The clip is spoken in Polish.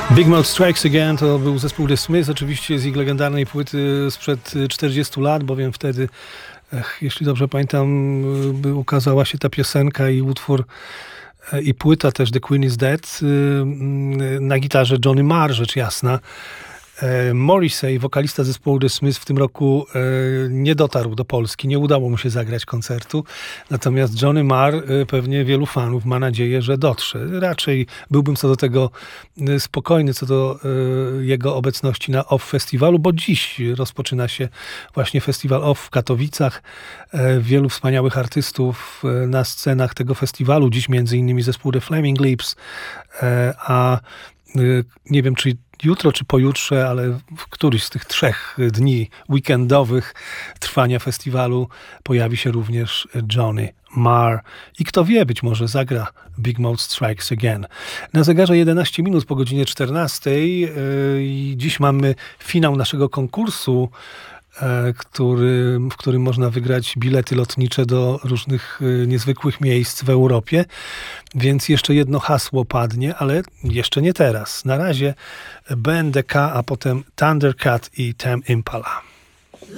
Big Mouth Strikes Again to był zespół The Smiths, oczywiście z ich legendarnej płyty sprzed 40 lat, bowiem wtedy, jeśli dobrze pamiętam, ukazała się ta piosenka i utwór i płyta też The Queen is Dead na gitarze Johnny Marr, rzecz jasna. Morrissey, wokalista zespołu The Smiths, w tym roku nie dotarł do Polski, nie udało mu się zagrać koncertu, natomiast Johnny Marr, pewnie wielu fanów ma nadzieję, że dotrze. Raczej byłbym co do tego spokojny, co do jego obecności na OFF Festiwalu, bo dziś rozpoczyna się właśnie festiwal OFF w Katowicach. Wielu wspaniałych artystów na scenach tego festiwalu, dziś między innymi zespół The Flaming Lips, a nie wiem, czy jutro, czy pojutrze, ale w któryś z tych 3 dni weekendowych trwania festiwalu pojawi się również Johnny Marr. I kto wie, być może zagra Big Mouth Strikes Again. Na zegarze 11 minut po godzinie 14 i dziś mamy finał naszego konkursu, w którym można wygrać bilety lotnicze do różnych niezwykłych miejsc w Europie. Więc jeszcze jedno hasło padnie, ale jeszcze nie teraz. Na razie BNDK, a potem Thundercat i Tame Impala.